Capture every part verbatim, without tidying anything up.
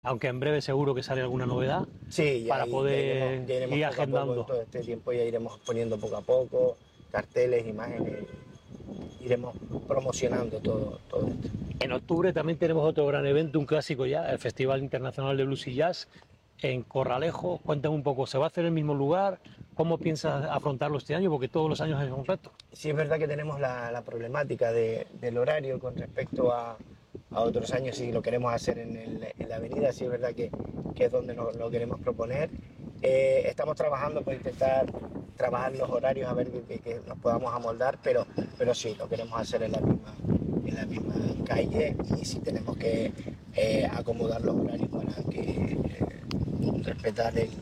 aunque en breve seguro que sale alguna novedad, Sí, ya, para ya poder iremos, ya iremos ir poco a poco, en agendando. todo este tiempo ya iremos poniendo poco a poco carteles, imágenes, iremos promocionando todo, todo esto. En octubre también tenemos otro gran evento, un clásico ya, el Festival Internacional de Blues y Jazz en Corralejo. Cuéntame un poco, ¿se va a hacer en el mismo lugar? ¿Cómo piensas afrontarlo este año? Porque todos los años es un reto. Sí es verdad que tenemos la, la problemática de, del horario con respecto a, a otros años, si lo queremos hacer en, el, en la avenida, sí es verdad que, que es donde nos, lo queremos proponer. Eh, estamos trabajando por intentar trabajar los horarios a ver que, que, que nos podamos amoldar, pero, pero sí, lo queremos hacer en la misma, en la misma calle, y si tenemos que eh, acomodar los horarios para que eh, respetar el,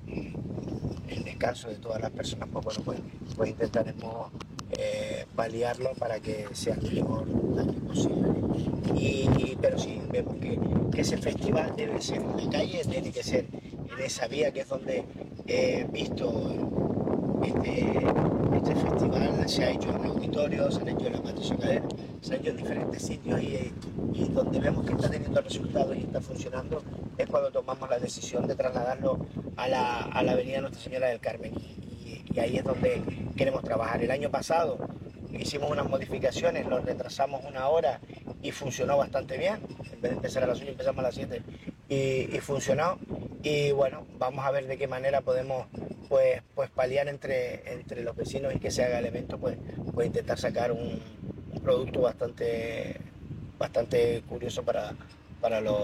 el descanso de todas las personas, pues bueno, pues, pues intentaremos eh, paliarlo para que sea el mejor año posible. Y, y, pero sí, vemos que, que ese festival debe ser en la calle, tiene que ser en esa vía, que es donde he visto este, este festival. Se ha hecho en auditorios, se ha hecho en la Patricio Cadena, se ha hecho en diferentes sitios, y, y donde vemos que está teniendo resultados y está funcionando es cuando tomamos la decisión de trasladarlo a la, a la avenida Nuestra Señora del Carmen, y, y ahí es donde queremos trabajar. El año pasado hicimos unas modificaciones, lo retrasamos una hora y funcionó bastante bien. En vez de empezar a las ocho empezamos a las siete y, y funcionó. Y bueno, vamos a ver de qué manera podemos pues, pues paliar entre, entre los vecinos y que se haga el evento, pues, pues intentar sacar un, un producto bastante, bastante curioso para, para los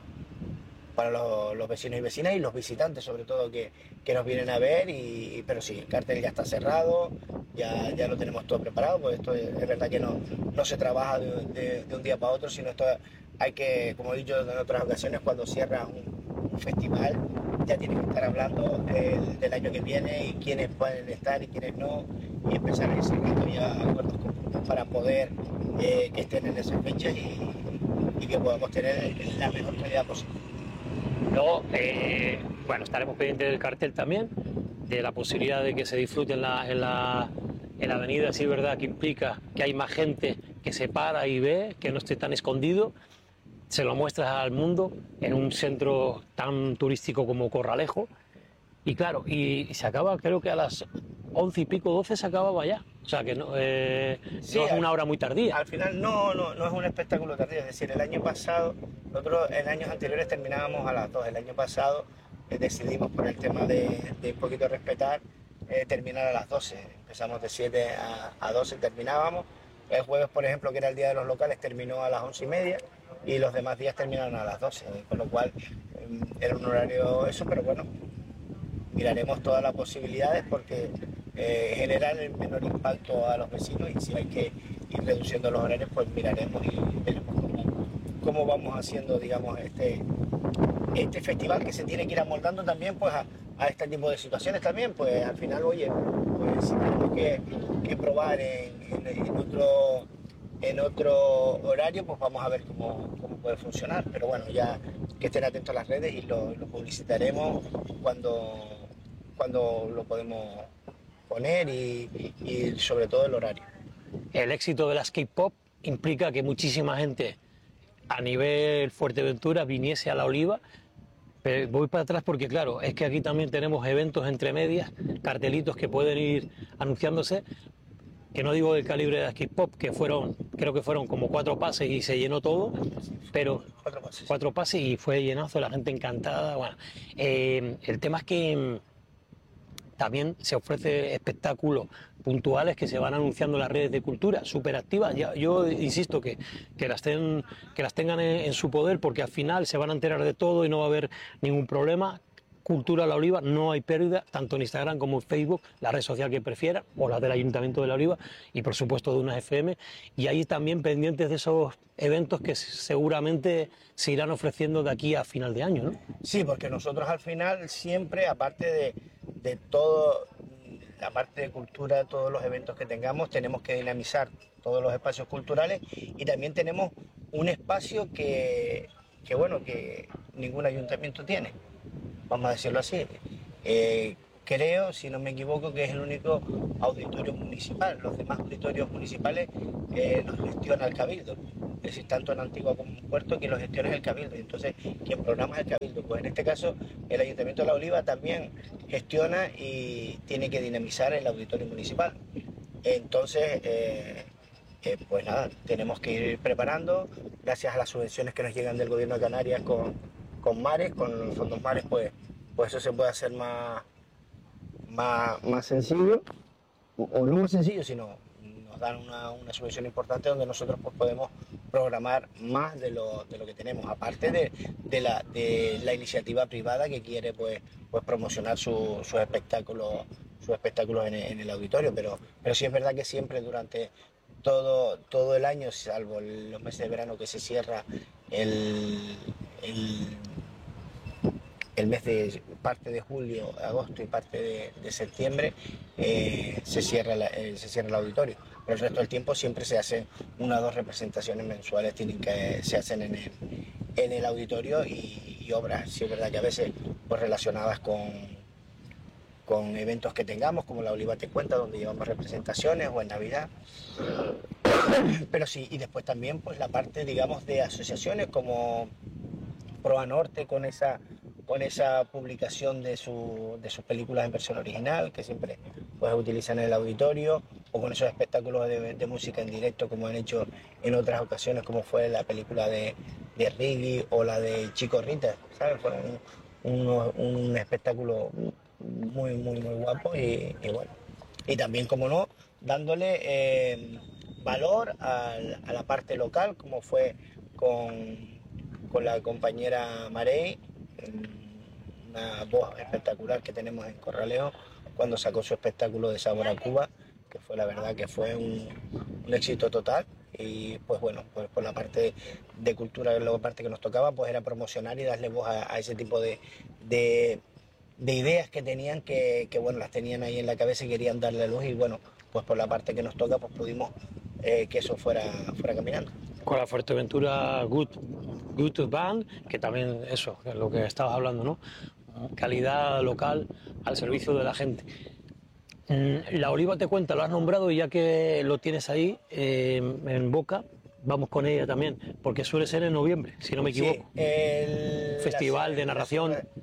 para los, los vecinos y vecinas y los visitantes sobre todo que, que nos vienen a ver. Y pero sí, el cartel ya está cerrado, ya, ya lo tenemos todo preparado, pues esto es, es verdad que no, no se trabaja de, de, de un día para otro, sino esto hay que, como he dicho en otras ocasiones, cuando cierra un, un festival ya tiene que estar hablando del, del año que viene y quiénes pueden estar y quiénes no, y empezar a ir sacando ya acuerdos conjuntos para poder eh, que estén en esas fechas y, y que podamos tener la mejor calidad posible. Luego, eh, bueno, estaremos pendientes del cartel también, de la posibilidad de que se disfrute en la, en la, en la avenida. Sí es verdad que implica que hay más gente que se para y ve, que no esté tan escondido. Se lo muestras al mundo en un centro tan turístico como Corralejo. Y claro, y, y se acaba, creo que a las once y pico, doce se acababa ya. O sea que no, eh, Sí, no es al, una hora muy tardía. al final no, no, no es un espectáculo tardío, es decir, el año pasado, nosotros en años anteriores terminábamos a las dos, el año pasado eh, decidimos por el tema de, de un poquito respetar, eh, terminar a las doce, empezamos de siete a, a doce, terminábamos. El jueves, por ejemplo, que era el día de los locales, terminó a las once y media, y los demás días terminaron a las doce, con lo cual eh, era un horario eso, pero bueno, miraremos todas las posibilidades porque eh, generar el menor impacto a los vecinos, y si hay que ir reduciendo los horarios, pues miraremos y veremos cómo, cómo vamos haciendo, digamos, este, este festival que se tiene que ir amoldando también pues a, a este tipo de situaciones también. Pues al final, oye, pues si tenemos que, que probar en, en, en otro en otro horario, pues vamos a ver cómo, cómo puede funcionar, pero bueno, ya que estén atentos a las redes y lo, lo publicitaremos cuando, cuando lo podemos poner, y, y sobre todo el horario. El éxito de la skate pop implica que muchísima gente a nivel Fuerteventura viniese a La Oliva. Pero voy para atrás porque claro, es que aquí también tenemos eventos entre medias, cartelitos que pueden ir anunciándose, que no digo del calibre de la skate pop, que fueron, creo que fueron como cuatro pases y se llenó todo, pero cuatro pases, cuatro pases y fue llenazo, la gente encantada. Bueno, eh, el tema es que también se ofrece espectáculos puntuales que se van anunciando en las redes de cultura, súper activas. Ya, yo insisto que, que, las ten, que las tengan en, en su poder, porque al final se van a enterar de todo y no va a haber ningún problema. Cultura La Oliva, no hay pérdida, tanto en Instagram como en Facebook, la red social que prefieran, o la del Ayuntamiento de La Oliva, y por supuesto de unas F M, y ahí también pendientes de esos eventos que seguramente se irán ofreciendo de aquí a final de año, ¿no? Sí, porque nosotros al final siempre, aparte de, de todo, la parte de cultura, todos los eventos que tengamos, tenemos que dinamizar todos los espacios culturales, y también tenemos un espacio que, que bueno, que ningún ayuntamiento tiene, vamos a decirlo así. Eh, creo, si no me equivoco, que es el único auditorio municipal. Los demás auditorios municipales eh, los gestiona el Cabildo. es decir, tanto en Antigua como en Puerto, quien lo gestiona es el Cabildo, y entonces quien programa es el Cabildo. Pues en este caso el Ayuntamiento de La Oliva también gestiona y tiene que dinamizar el auditorio municipal. Entonces, eh, eh, pues nada, tenemos que ir preparando, gracias a las subvenciones que nos llegan del Gobierno de Canarias con, con Mares, con los fondos Mares, pues, pues eso se puede hacer más, más, más sencillo, o no más sencillo, sino nos dan una, una subvención importante donde nosotros pues, podemos programar más de lo, de lo que tenemos, aparte de, de, la, de la iniciativa privada que quiere pues, pues promocionar sus su espectáculos sus espectáculos en, en el auditorio, pero, pero sí es verdad que siempre durante todo, todo el año, salvo los meses de verano que se cierra el, el, el mes de parte de julio, agosto y parte de, de septiembre, eh, se, cierra la, eh, se cierra el auditorio. Pero el resto del tiempo siempre se hacen una o dos representaciones mensuales, tienen que, se hacen en el, en el auditorio y, y obras, sí es verdad que a veces pues, relacionadas con con eventos que tengamos, como la Oliva Te Cuenta, donde llevamos representaciones, o en Navidad. Pero sí, y después también pues la parte, digamos, de asociaciones como Proa Norte, con esa, con esa publicación de, su, de sus películas en versión original, que siempre pues utilizan en el auditorio, o con esos espectáculos de, de música en directo, como han hecho en otras ocasiones, como fue la película de, de Riggy o la de Chico Rita, ¿sabes? Fue un, un, un espectáculo muy, muy, muy guapo y, y bueno. Y también, como no, dándole eh, valor a, a la parte local, como fue con, con la compañera Marey, una voz espectacular que tenemos en Corralejo, cuando sacó su espectáculo de Sabor a Cuba, que fue la verdad que fue un, un éxito total. Y pues bueno, pues por la parte de cultura, la parte que nos tocaba, pues era promocionar y darle voz a, a ese tipo de, de de ideas que tenían, que, que bueno, las tenían ahí en la cabeza y querían darle luz, y bueno, pues por la parte que nos toca, pues pudimos eh, que eso fuera, fuera caminando. Con la Fuerteventura Good, Good Band, que también eso, que es lo que estabas hablando, ¿no? Calidad local al servicio de la gente. La Oliva Te Cuenta, lo has nombrado, y ya que lo tienes ahí eh, en boca, vamos con ella también, porque suele ser en noviembre, si no me equivoco. Sí, el, Festival la, de narración. La,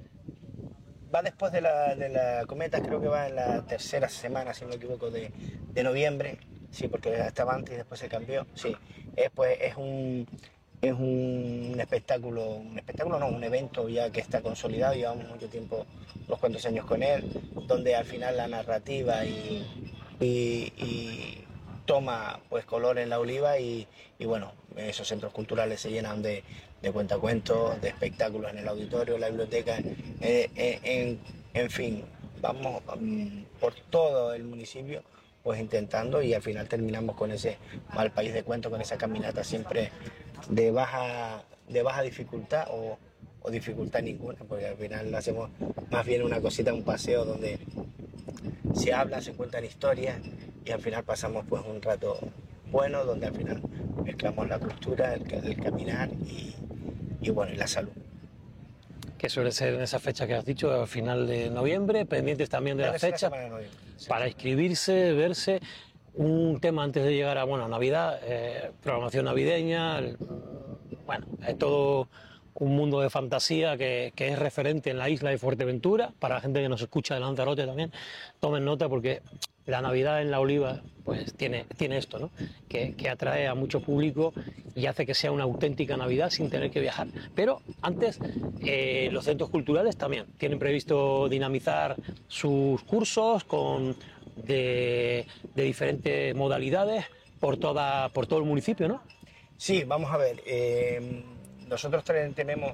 va después de la, de la Cometa, creo que va en la tercera semana, si no me equivoco, de, de noviembre. Sí, porque estaba antes y después se cambió. Sí, es, pues, es un es un espectáculo, un espectáculo no, un evento ya que está consolidado, llevamos mucho tiempo, unos cuantos años con él, donde al final la narrativa y, y, y toma pues color en La Oliva, y, y bueno, esos centros culturales se llenan de, de cuentacuentos, de espectáculos en el auditorio, en la biblioteca, eh, eh, en, en fin, vamos um, por todo el municipio pues intentando, y al final terminamos con ese Mal País de Cuentos, con esa caminata siempre de baja, de baja dificultad o, o dificultad ninguna, porque al final hacemos más bien una cosita, un paseo donde se habla, se cuentan historias, y al final pasamos pues un rato bueno, donde al final mezclamos la cultura, el, el caminar y, y bueno, y la salud. Que suele ser en esa fecha que has dicho, al final de noviembre, pendientes también de la, la fecha, de noviembre, sí, para inscribirse, verse. Un tema antes de llegar a, bueno, a Navidad, eh, programación navideña, el, bueno, es todo un mundo de fantasía que, que es referente en la isla de Fuerteventura. Para la gente que nos escucha de Lanzarote también, tomen nota, porque la Navidad en La Oliva pues tiene, tiene esto, ¿no? Que, que atrae a mucho público y hace que sea una auténtica Navidad sin tener que viajar. Pero antes, eh, los centros culturales también tienen previsto dinamizar sus cursos con, de, de diferentes modalidades por, toda, por todo el municipio, ¿no? Sí, vamos a ver. Eh, nosotros tenemos...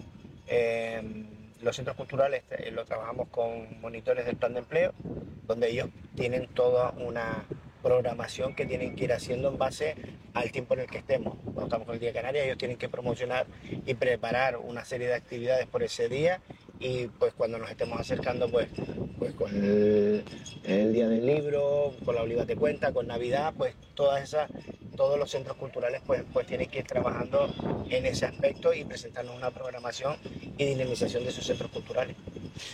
Eh, los centros culturales eh, lo trabajamos con monitores del plan de empleo, donde ellos tienen toda una programación que tienen que ir haciendo en base al tiempo en el que estemos. Cuando estamos con el Día de Canarias, ellos tienen que promocionar y preparar una serie de actividades por ese día, y pues cuando nos estemos acercando pues, pues con el, el Día del Libro, con la Oliva Te Cuenta, con Navidad, pues todas esas, todos los centros culturales pues, pues tienen que ir trabajando en ese aspecto y presentarnos una programación y dinamización de esos centros culturales.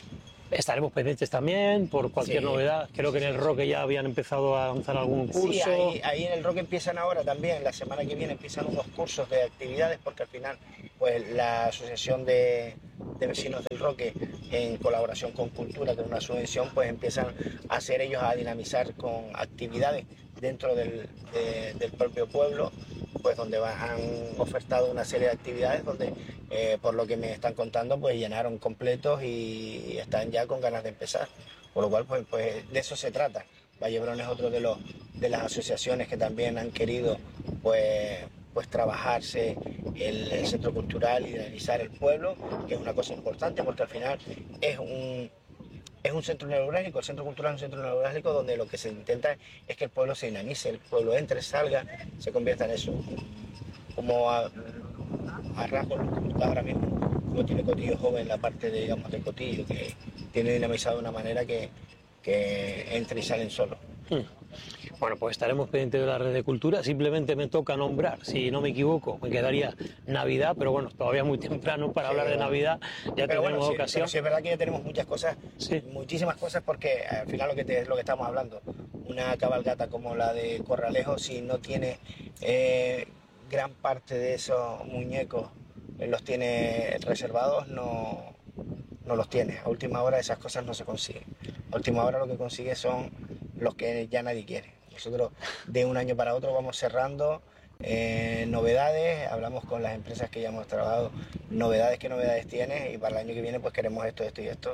Estaremos pendientes también por cualquier Sí. novedad. Creo que en el Roque ya habían empezado a lanzar algún curso. Sí, ahí, ahí en el Roque empiezan ahora también, la semana que viene empiezan unos cursos de actividades, porque al final pues la Asociación de, de Vecinos del Roque, en colaboración con Cultura, que es una subvención, pues empiezan a hacer ellos a dinamizar con actividades dentro del, de- del propio pueblo, pues donde va- han ofertado una serie de actividades donde, eh, por lo que me están contando, pues llenaron completos y están ya con ganas de empezar. Por lo cual, pues, pues de eso se trata. Vallebrón es otro de, los, de las asociaciones que también han querido pues, pues trabajarse el, el centro cultural y dinamizar el pueblo, que es una cosa importante porque al final es un, es un centro neurálgico, el centro cultural es un centro neurálgico donde lo que se intenta es que el pueblo se dinamice, el pueblo entre, salga, se convierta en eso. Como a, a rasgos, ahora mismo, como tiene Cotillo Joven, la parte de, digamos, de Cotillo, que tiene dinamizado de una manera que, que entra y salen solos. Hmm. Bueno, pues estaremos pendientes de la red de cultura. Simplemente me toca nombrar, si no me equivoco, me quedaría Navidad, pero bueno, todavía muy temprano para hablar de Navidad. Ya Pero tendremos bueno, sí, ocasión. pero sí es verdad que ya tenemos muchas cosas, Sí. muchísimas cosas, porque al final lo que, te, lo que estamos hablando, una cabalgata como la de Corralejo, si no tiene eh, gran parte de esos muñecos, eh, los tiene reservados, no, no los tiene. A última hora esas cosas no se consiguen. A última hora lo que consigue son los que ya nadie quiere. Nosotros de un año para otro vamos cerrando eh, novedades, hablamos con las empresas que ya hemos trabajado, novedades, qué novedades tienes, y para el año que viene pues queremos esto, esto y esto.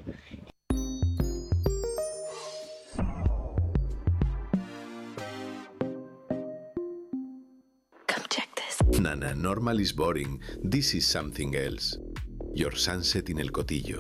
Nana, normal is boring. This is something else. Your sunset in el Cotillo.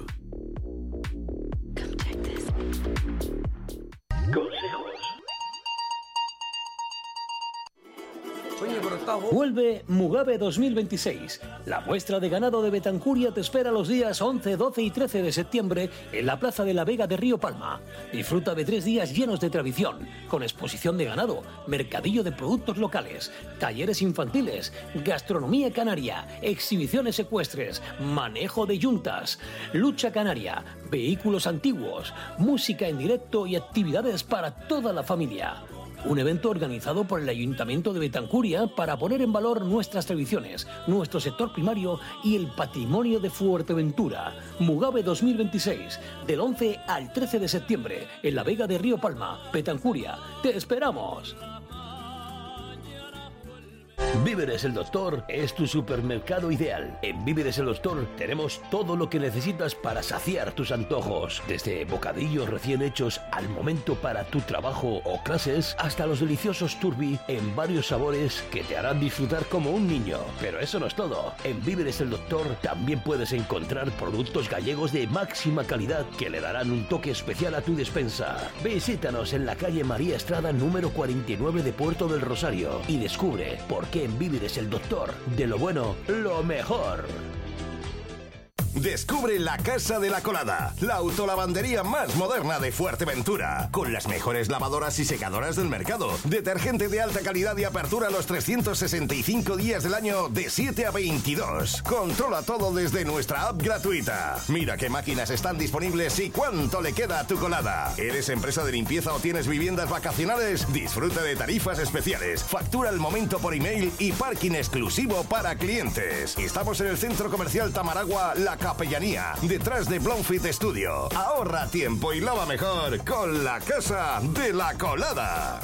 Vuelve Mugabe dos mil veintiséis. La muestra de ganado de Betancuria te espera los días once, doce y trece de septiembre en la Plaza de la Vega de Río Palma. Disfruta de tres días llenos de tradición, con exposición de ganado, mercadillo de productos locales, talleres infantiles, gastronomía canaria, exhibiciones ecuestres, manejo de yuntas, lucha canaria, vehículos antiguos, música en directo y actividades para toda la familia. Un evento organizado por el Ayuntamiento de Betancuria para poner en valor nuestras tradiciones, nuestro sector primario y el patrimonio de Fuerteventura. Mugabe dos mil veintiséis, del once al trece de septiembre, en la Vega de Río Palma, Betancuria. ¡Te esperamos! Víveres el Doctor es tu supermercado ideal. En Víveres el Doctor tenemos todo lo que necesitas para saciar tus antojos. Desde bocadillos recién hechos al momento para tu trabajo o clases, hasta los deliciosos turbi en varios sabores que te harán disfrutar como un niño. Pero eso no es todo. En Víveres el Doctor también puedes encontrar productos gallegos de máxima calidad que le darán un toque especial a tu despensa. Visítanos en la calle María Estrada número cuarenta y nueve de Puerto del Rosario y descubre por qué en Víveres el Doctor, de lo bueno, lo mejor. Descubre la Casa de la Colada, la autolavandería más moderna de Fuerteventura, con las mejores lavadoras y secadoras del mercado, detergente de alta calidad y apertura los trescientos sesenta y cinco días del año de siete a veintidós. Controla todo desde nuestra app gratuita. Mira qué máquinas están disponibles y cuánto le queda a tu colada. ¿Eres empresa de limpieza o tienes viviendas vacacionales? Disfruta de tarifas especiales, factura al momento por email y parking exclusivo para clientes. Estamos en el Centro Comercial Tamaragua, La Capellanía, detrás de Blomfit Studio. Ahorra tiempo y lava mejor con la Casa de la Colada.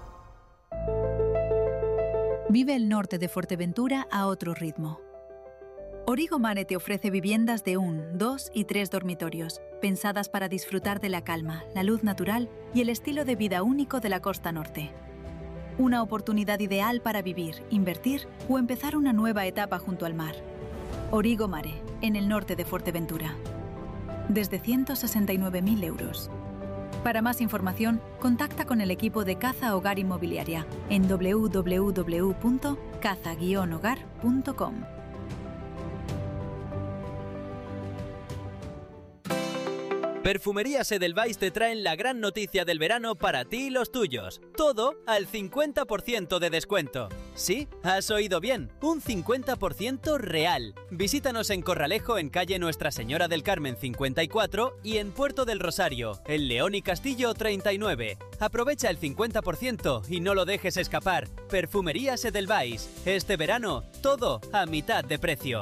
Vive el norte de Fuerteventura a otro ritmo. Origo Mare te ofrece viviendas de un, dos y tres dormitorios, pensadas para disfrutar de la calma, la luz natural y el estilo de vida único de la costa norte. Una oportunidad ideal para vivir, invertir o empezar una nueva etapa junto al mar. Origo Mare, en el norte de Fuerteventura. Desde ciento sesenta y nueve mil euros. Para más información, contacta con el equipo de Caza Hogar Inmobiliaria en doble u doble u doble u punto caza guion hogar punto com. Perfumerías Edelweiss te traen la gran noticia del verano para ti y los tuyos. Todo al cincuenta por ciento de descuento. Sí, has oído bien, un cincuenta por ciento real. Visítanos en Corralejo, en calle Nuestra Señora del Carmen cincuenta y cuatro y en Puerto del Rosario, en León y Castillo treinta y nueve. Aprovecha el cincuenta por ciento y no lo dejes escapar. Perfumerías Edelweiss. Este verano, todo a mitad de precio.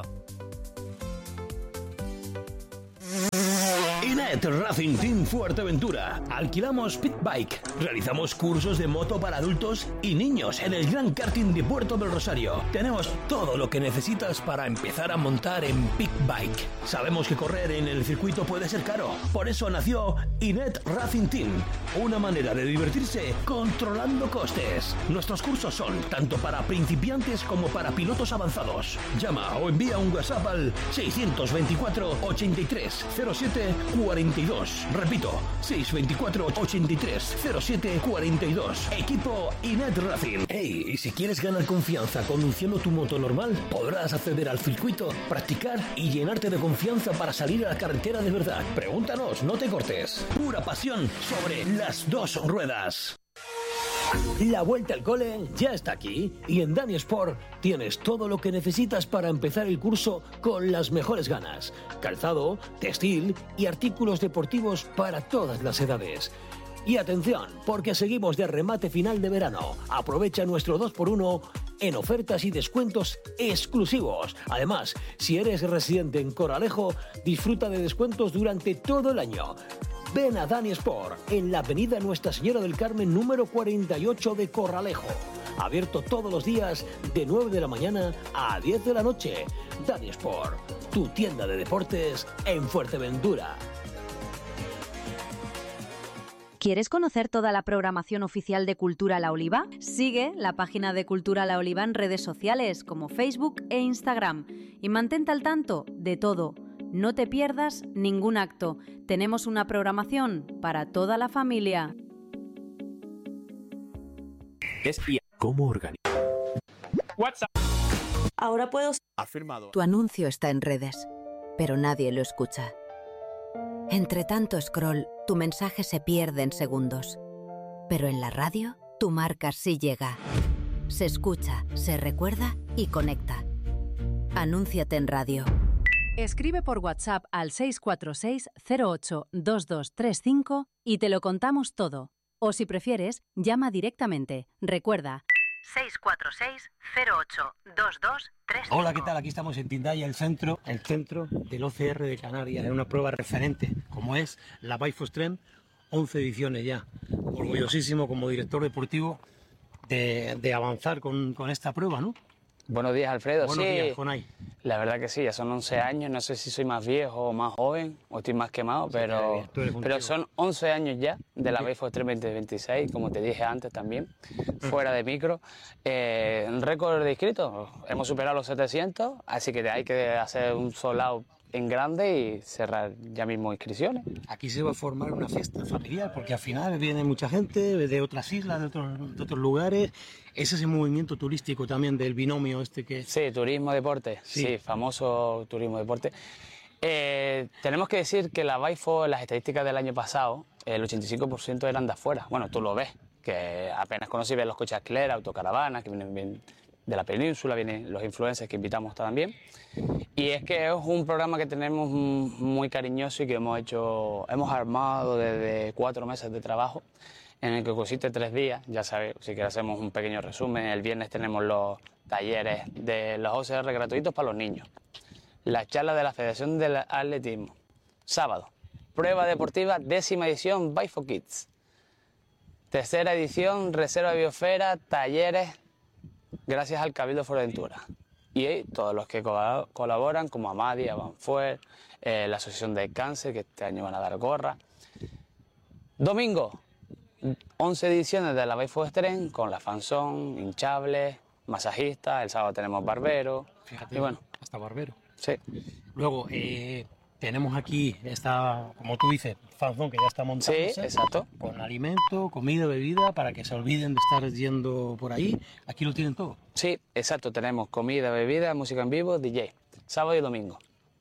Inet Racing Team Fuerteventura. Alquilamos Pit Bike. Realizamos cursos de moto para adultos y niños en el Gran Karting de Puerto del Rosario. Tenemos todo lo que necesitas para empezar a montar en Pit Bike. Sabemos que correr en el circuito puede ser caro. Por eso nació Inet Racing Team. Una manera de divertirse controlando costes. Nuestros cursos son tanto para principiantes como para pilotos avanzados. Llama o envía un WhatsApp al seiscientos veinticuatro ochenta y tres cero siete cuarenta y dos. Repito, seiscientos veinticuatro ochenta y tres cero siete cuarenta y dos. Equipo Inet Racing. Hey, y si quieres ganar confianza conduciendo tu moto normal, podrás acceder al circuito, practicar y llenarte de confianza para salir a la carretera de verdad. Pregúntanos, no te cortes. Pura pasión sobre las dos ruedas. La vuelta al cole ya está aquí y en Dani Sport tienes todo lo que necesitas para empezar el curso con las mejores ganas. Calzado, textil y artículos deportivos para todas las edades. Y atención, porque seguimos de remate final de verano. Aprovecha nuestro dos por uno en ofertas y descuentos exclusivos. Además, si eres residente en Corralejo, disfruta de descuentos durante todo el año. Ven a Dani Sport, en la avenida Nuestra Señora del Carmen número cuarenta y ocho de Corralejo. Abierto todos los días de nueve de la mañana a diez de la noche. Dani Sport, tu tienda de deportes en Fuerteventura. ¿Quieres conocer toda la programación oficial de Cultura La Oliva? Sigue la página de Cultura La Oliva en redes sociales como Facebook e Instagram y mantente al tanto de todo. No te pierdas ningún acto. Tenemos una programación para toda la familia. ¿Cómo organizar? WhatsApp. Ahora puedo... Afirmado. Tu anuncio está en redes, pero nadie lo escucha. Entre tanto scroll, tu mensaje se pierde en segundos. Pero en la radio, tu marca sí llega. Se escucha, se recuerda y conecta. Anúnciate en radio. Escribe por WhatsApp al seis cuatro seis cero ocho dos dos tres cinco y te lo contamos todo. O si prefieres, llama directamente. Recuerda, seis cuatro seis cero ocho dos dos tres cinco. Hola, ¿qué tal? Aquí estamos en Tindaya, el centro, el centro del O C R de Canarias, en una prueba referente, como es la Bike for Strength, once ediciones ya. Orgullosísimo como director deportivo de, de avanzar con, con esta prueba, ¿no? Buenos días, Alfredo. Buenos sí, días, Jonay. La verdad que sí, ya son once años, no sé si soy más viejo o más joven, o estoy más quemado, pero, pero son once años ya de la Bike for Strength veinte veintiséis, como te dije antes también, fuera de micro. Eh, récord de inscritos, hemos superado los setecientos, así que hay que hacer un sold out en grande y cerrar ya mismo inscripciones. Aquí se va a formar una fiesta familiar, porque al final viene mucha gente de otras islas, de otros, de otros lugares. Es ese movimiento turístico también del binomio este que... Sí, turismo-deporte, sí. sí, famoso turismo-deporte. Eh, tenemos que decir que la Bike for, las estadísticas del año pasado, el ochenta y cinco por ciento eran de afuera. Bueno, tú lo ves, que apenas conocí ves los coches alquiler, autocaravanas, que vienen bien de la península, vienen los influencers que invitamos también. Y es que es un programa que tenemos muy cariñoso y que hemos hecho, hemos armado desde cuatro meses de trabajo, en el que consiste tres días. Ya sabéis, si quieres hacemos un pequeño resumen. El viernes tenemos los talleres de los O C R gratuitos para los niños, la charla de la Federación del Atletismo. Sábado, prueba deportiva, décima edición, Bike for Kids. Tercera edición, Reserva Biosfera, talleres, gracias al Cabildo Fuerteventura. Y todos los que colaboran, como Amadi, Avanfuer, eh, la Asociación de Cáncer, que este año van a dar gorra. Domingo, once ediciones de la Bike for Strength, con la fanzón, hinchables, masajistas. El sábado tenemos barbero. Fíjate, y bueno, hasta barbero. Sí. Luego, eh, tenemos aquí, esta, como tú dices, fanzón que ya está montada. Sí, exacto. Con alimento, comida, bebida, para que se olviden de estar yendo por ahí. Aquí lo tienen todo. Sí, exacto. Tenemos comida, bebida, música en vivo, D J. Sábado y domingo.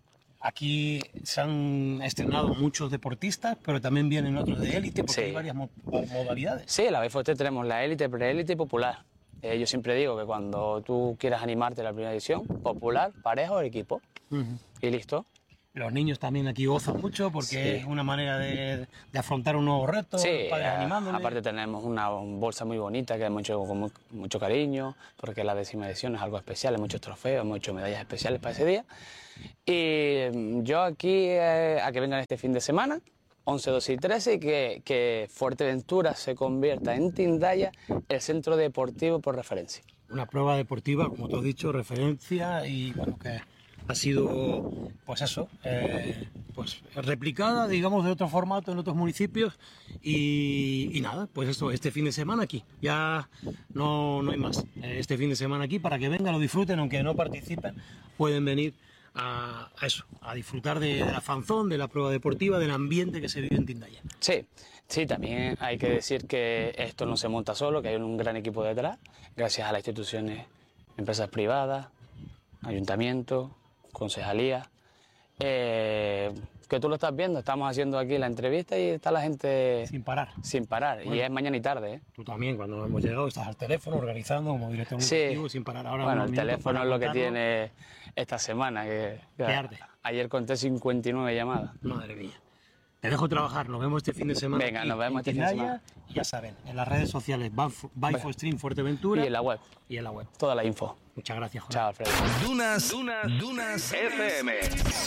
Aquí se han estrenado muchos deportistas, pero también vienen otros de élite, porque Sí. hay varias mo- modalidades. Sí, en la Bike Forte tenemos la élite, preélite y popular. Eh, yo siempre digo que cuando tú quieras animarte a la primera edición, popular, pareja o equipo. Ujú. Y listo. Los niños también aquí gozan mucho porque Sí. es una manera de, de afrontar un nuevo reto, Sí, los padres eh, animándoles. aparte tenemos una bolsa muy bonita que hay mucho, con mu- mucho cariño, porque la décima edición es algo especial, hay muchos trofeos, muchas medallas especiales para ese día. Y mm, yo aquí, eh, a que vengan este fin de semana, once, doce y trece, y que, que Fuerteventura se convierta en Tindaya el centro deportivo por referencia. Una prueba deportiva, como tú has dicho, referencia y bueno, que ha sido, pues eso, eh, pues replicada, digamos, de otro formato en otros municipios y, y nada, pues eso, este fin de semana aquí, ya no, no hay más. Eh, Este fin de semana aquí, para que vengan, lo disfruten, aunque no participen, pueden venir a, a eso, a disfrutar de, de la fanzón, de la prueba deportiva, del ambiente que se vive en Tindaya. Sí, sí, también hay que decir que esto no se monta solo, que hay un gran equipo detrás, gracias a las instituciones, empresas privadas, ayuntamientos, concejalías, eh, que tú lo estás viendo, estamos haciendo aquí la entrevista y está la gente... Sin parar. Sin parar, y Bueno. es mañana y tarde, ¿eh? Tú también, cuando hemos llegado, estás al teléfono organizando como director Sí. ejecutivo sin parar. Ahora Bueno, unos el minutos teléfono para es lo que contarnos. tiene esta semana, que, que Qué arte. ayer conté cincuenta y nueve llamadas. Madre mía. Te dejo trabajar, nos vemos este fin de semana. Venga, aquí nos vemos en este fin de Tindaya. semana. Y ya saben, en las redes sociales, BikeForStream Fuerteventura. Y en la web. Y en la web. Toda la info. Muchas gracias, Jorge. Chao, Alfredo. Dunas, Dunas, Dunas F M.